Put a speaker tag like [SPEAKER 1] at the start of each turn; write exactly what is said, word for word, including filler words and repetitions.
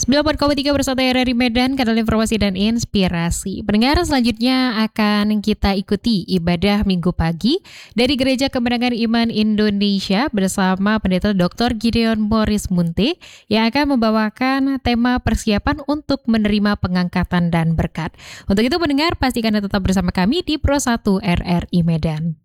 [SPEAKER 1] sembilan puluh empat koma tiga Bersatu R R I Medan, kanal informasi dan inspirasi. Pendengar, selanjutnya akan kita ikuti ibadah Minggu pagi dari Gereja Kemenangan Iman Indonesia bersama Pendeta doktor Gideon Morris Munte yang akan membawakan tema persiapan untuk menerima pengangkatan dan berkat. Untuk itu pendengar, pastikan tetap bersama kami di Pro satu R R I Medan.